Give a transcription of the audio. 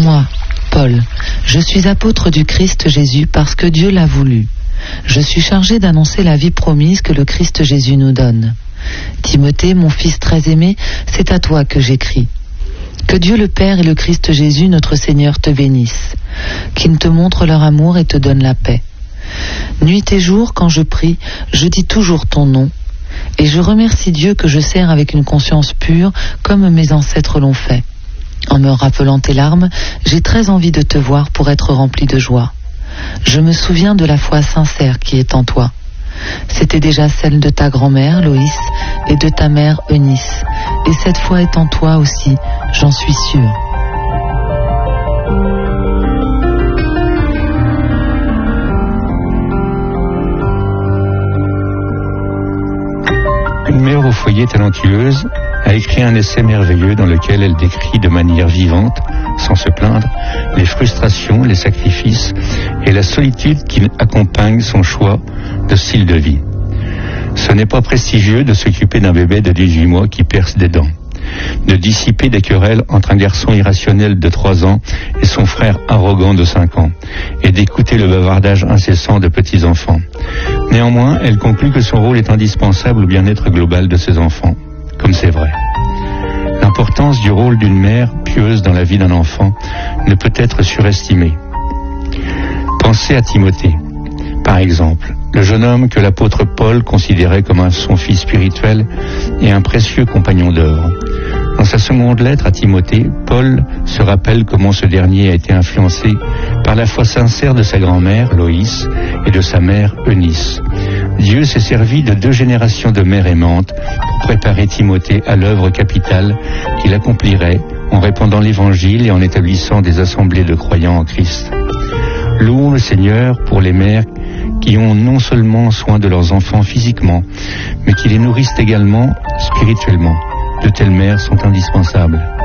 Moi, Paul, je suis apôtre du Christ Jésus parce que Dieu l'a voulu. Je suis chargé d'annoncer la vie promise que le Christ Jésus nous donne. Timothée, mon fils très aimé, c'est à toi que j'écris. Que Dieu le Père et le Christ Jésus, notre Seigneur, te bénissent, qu'ils te montrent leur amour et te donnent la paix. Nuit et jour, quand je prie, je dis toujours ton nom, et je remercie Dieu que je sers avec une conscience pure, comme mes ancêtres l'ont fait. En me rappelant tes larmes, j'ai très envie de te voir pour être rempli de joie. Je me souviens de la foi sincère qui est en toi. C'était déjà celle de ta grand-mère, Loïs, et de ta mère, Eunice. Et cette foi est en toi aussi, j'en suis sûre. Une mère au foyer talentueuse a écrit un essai merveilleux dans lequel elle décrit de manière vivante, sans se plaindre, les frustrations, les sacrifices et la solitude qui accompagnent son choix de style de vie. Ce n'est pas prestigieux de s'occuper d'un bébé de 18 mois qui perce des dents, de dissiper des querelles entre un garçon irrationnel de 3 ans et son frère arrogant de 5 ans, et d'écouter le bavardage incessant de petits-enfants. Néanmoins, elle conclut que son rôle est indispensable au bien-être global de ses enfants, comme c'est vrai. L'importance du rôle d'une mère pieuse dans la vie d'un enfant ne peut être surestimée. Pensez à Timothée, par exemple, le jeune homme que l'apôtre Paul considérait comme son fils spirituel et un précieux compagnon d'œuvre. Dans sa seconde lettre à Timothée, Paul se rappelle comment ce dernier a été influencé par la foi sincère de sa grand-mère, Loïs, et de sa mère, Eunice. Dieu s'est servi de 2 générations de mères aimantes pour préparer Timothée à l'œuvre capitale qu'il accomplirait en répandant l'Évangile et en établissant des assemblées de croyants en Christ. Louons le Seigneur pour les mères qui ont non seulement soin de leurs enfants physiquement, mais qui les nourrissent également spirituellement. De telles mères sont indispensables.